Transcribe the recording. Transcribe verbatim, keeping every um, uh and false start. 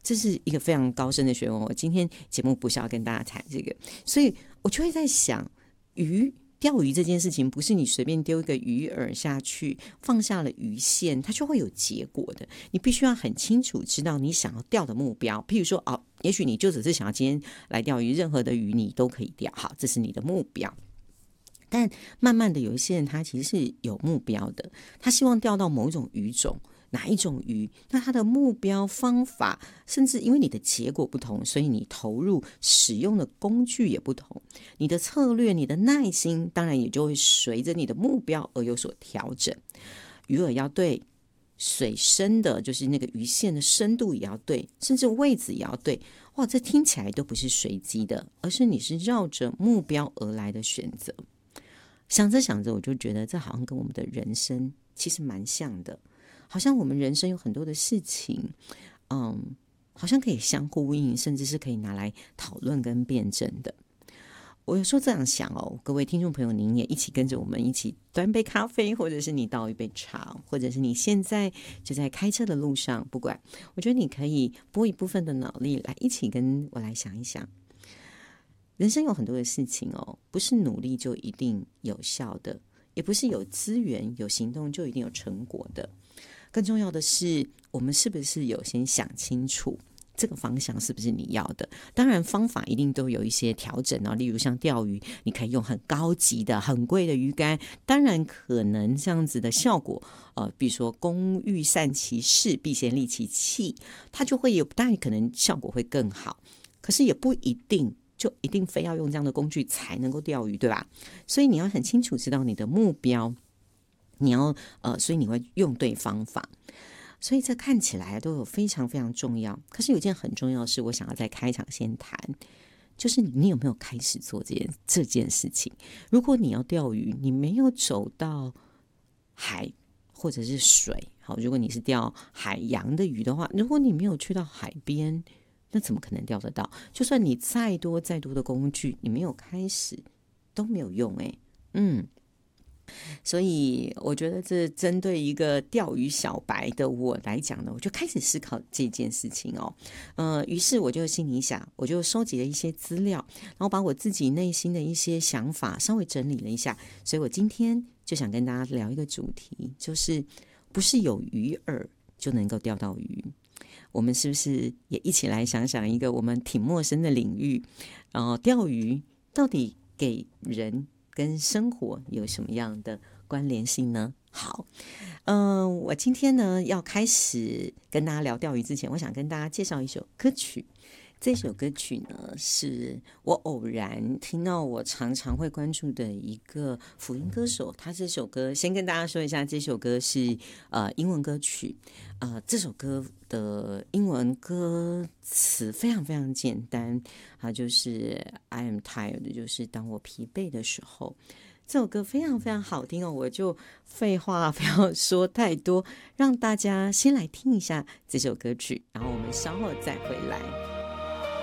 这是一个非常高深的学问，我今天节目不是要跟大家谈这个，所以我就会在想，鱼钓鱼这件事情不是你随便丢一个鱼饵下去，放下了鱼线它就会有结果的，你必须要很清楚知道你想要钓的目标。譬如说哦，也许你就只是想要今天来钓鱼，任何的鱼你都可以钓，好，这是你的目标。但慢慢的有一些人他其实是有目标的，他希望钓到某种鱼种，哪一种鱼，那他的目标方法，甚至因为你的结果不同，所以你投入使用的工具也不同，你的策略，你的耐心当然也就会随着你的目标而有所调整。鱼饵要对，水深的就是那个鱼线的深度也要对，甚至位置也要对。哇，这听起来都不是随机的，而是你是绕着目标而来的选择。想着想着我就觉得这好像跟我们的人生其实蛮像的，好像我们人生有很多的事情嗯，好像可以相互呼应，甚至是可以拿来讨论跟辩证的。我有时候这样想哦，各位听众朋友，您也一起跟着我们一起端杯咖啡，或者是你倒一杯茶，或者是你现在就在开车的路上，不管，我觉得你可以拨一部分的脑力来一起跟我来想一想，人生有很多的事情哦，不是努力就一定有效的，也不是有资源有行动就一定有成果的。更重要的是，我们是不是有先想清楚这个方向是不是你要的？当然方法一定都有一些调整哦，例如像钓鱼，你可以用很高级的很贵的鱼竿，当然可能这样子的效果呃，比如说工欲善其事必先利其器，它就会有，当然可能效果会更好，可是也不一定就一定非要用这样的工具才能够钓鱼，对吧？所以你要很清楚知道你的目标，你要呃，所以你会用对方法。所以这看起来都有非常非常重要，可是有一件很重要的事，我想要在开场先谈，就是你有没有开始做这件这件事情。如果你要钓鱼，你没有走到海或者是水，好，如果你是钓海洋的鱼的话，如果你没有去到海边，那怎么可能钓得到？就算你再多再多的工具，你没有开始都没有用哎、欸，嗯。所以我觉得这针对一个钓鱼小白的我来讲呢，我就开始思考这件事情哦。呃，于是我就心里想，我就收集了一些资料，然后把我自己内心的一些想法稍微整理了一下。所以我今天就想跟大家聊一个主题，就是不是有鱼饵就能够钓到鱼。我们是不是也一起来想想一个我们挺陌生的领域，然后钓鱼到底给人跟生活有什么样的关联性呢？好，嗯、呃，我今天呢要开始跟大家聊钓鱼之前，我想跟大家介绍一首歌曲。这首歌曲呢是我偶然听到，我常常会关注的一个福音歌手。他这首歌先跟大家说一下，这首歌是呃英文歌曲。呃，这首歌的英文歌词非常非常简单，它就是 I am tired， 就是当我疲惫的时候。这首歌非常非常好听哦，我就废话不要说太多，让大家先来听一下这首歌曲，然后我们稍后再回来。